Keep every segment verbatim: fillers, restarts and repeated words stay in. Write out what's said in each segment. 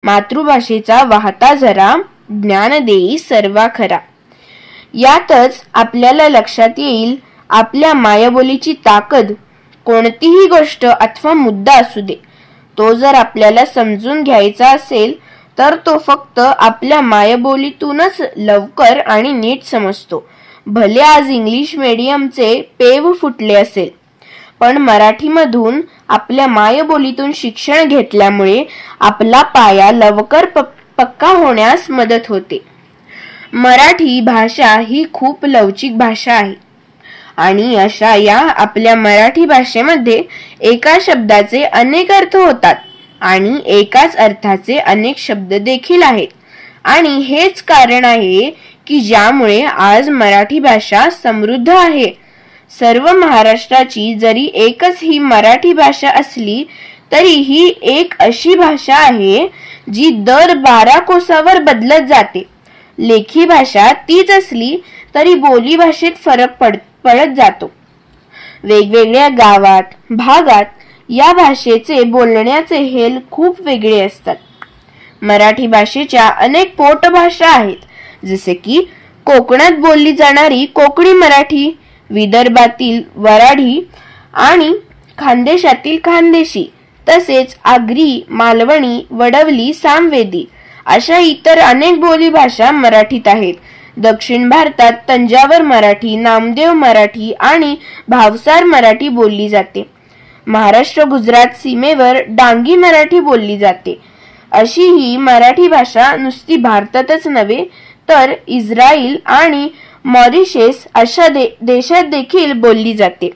मातृभाषेचा वाहता झरा, ज्ञान देई सर्वा खरा. यातच आपल्याला लक्षात येईल आपल्या मायबोलीची ताकद. कोणतीही गोष्ट अथवा मुद्दा असू दे, तो जर आपल्याला समजून घ्यायचा असेल तर तो फक्त आपल्या मायबोलीतूनच लवकर आणि नीट समजतो. भले आज इंग्लिश मीडियमचे पेव फुटले असेल, पण मराठीमधून आपल्या मायबोलीतून शिक्षण घेतल्यामुळे आपला पाया लवकर पक्का होण्यास मदत होते. मराठी भाषा ही खूप लवचिक भाषा आहे आणि अशा या आपल्या मराठी भाषेमध्ये एका शब्दाचे अनेक अर्थ होतात आणि एकाच अर्थाचे अनेक शब्द देखील आहेत. आणि हेच कारण आहे की ज्यामुळे आज मराठी भाषा समृद्ध आहे. सर्व महाराष्ट्राची जरी एकच ही मराठी भाषा असली तरी ही एक अशी भाषा आहे जी दर बारा कोसावर बदलत जाते. लेखी भाषा तीच असली तरी बोली भाषेत फरक पड पडत जातो. वेगवेगळ्या गावात, भागात या भाषेचे बोलण्याचे हेल खूप वेगळे असतात. मराठी भाषेच्या अनेक पोटभाषा आहेत, जसे की कोकणात बोलली जाणारी कोकणी मराठी, विदर्भातील वराडी आणि खानदेशातील खानदेशी, तसेच आगरी, मालवणी, वडवली, सामवेदी अशा इतर अनेक बोलीभाषा मराठीत आहेत. दक्षिण भारतात तंजावर मराठी, नामदेव मराठी आणि भावसार मराठी बोलली जाते. महाराष्ट्र गुजरात सीमेवर डांगी मराठी बोलली जाते. अशी ही मराठी भाषा नुसती भारतातच नव्हे तर इस्रायल आणि मॉरिशस अशा दे, देशात देखील बोलली जाते.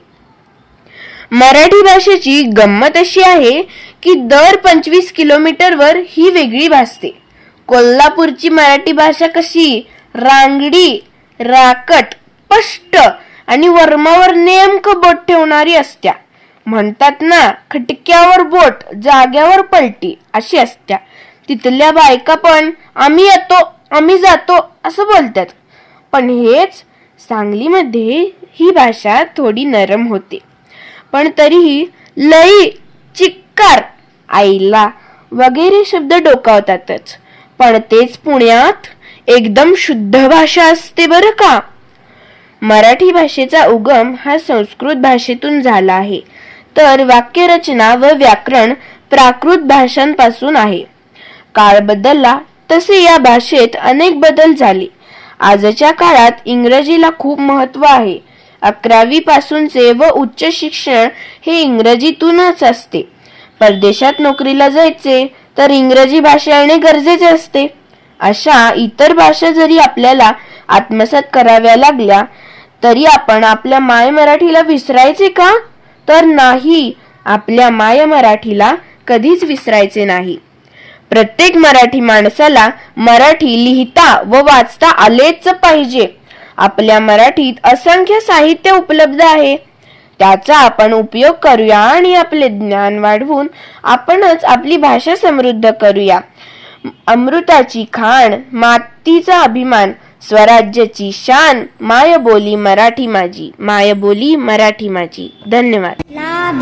मराठी भाषेची गंमत अशी आहे की दर पंचवीस किलोमीटरवर ही वेगळी भासते. कोल्हापूरची मराठी भाषा कशी रांगडी, राकट, स्पष्ट आणि वर्मावर नेमकं बोट ठेवणारी असत्या. म्हणतात ना, खटक्यावर बोट जाग्यावर पलटी अशी असत्या. तिथल्या बायका पण आम्ही येतो, आम्ही जातो असं बोलतात. पण हेच सांगलीमध्ये ही भाषा थोडी नरम होते, पण तरीही लई, चिक्कार, आईला वगैरे शब्द डोकावतातच. पण तेच पुण्यात एकदम शुद्ध भाषा असते बरं का. मराठी भाषेचा उगम हा संस्कृत भाषेतून झाला आहे, तर वाक्यरचना व व्याकरण प्राकृत भाषांपासून आहे. काळ बदलला तसे या भाषेत अनेक बदल झाले. आजच्या काळात इंग्रजीला खूप महत्व आहे. अकरावी पासूनचे व उच्च शिक्षण हे इंग्रजीतूनच असते. परदेशात नोकरीला जायचे तर इंग्रजी भाषा येणे गरजेचे असते. अशा इतर भाषा जरी आपल्याला आत्मसात कराव्या लागल्या तरी आपण आपल्या माय मराठीला विसरायचे का? तर नाही, आपल्या माय मराठीला कधीच विसरायचे नाही. प्रत्येक मराठी माणसाला मराठी लिहिता व वाचता आलेच पाहिजे. आपल्या मराठीत असंख्य साहित्य उपलब्ध आहे, त्याचा आपण उपयोग करूया आणि आपले ज्ञान वाढवून आपणच आपली भाषा समृद्ध करूया. अमृताची खाण, मातीचा अभिमान, स्वराज्याची शान, मायबोली मराठी माझी, मायबोली मराठी माझी. धन्यवाद.